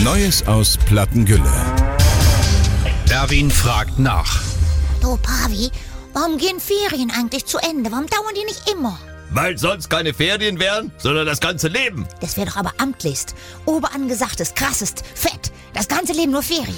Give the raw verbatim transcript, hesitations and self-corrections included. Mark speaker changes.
Speaker 1: Neues aus Plattengülle.
Speaker 2: Erwin fragt nach.
Speaker 3: Du, Pavi, warum gehen Ferien eigentlich zu Ende? Warum dauern die nicht immer?
Speaker 4: Weil sonst keine Ferien wären, sondern das ganze Leben.
Speaker 3: Das wäre doch aber amtlichst, oberangesagtest, krassest, fett. Das ganze Leben nur Ferien.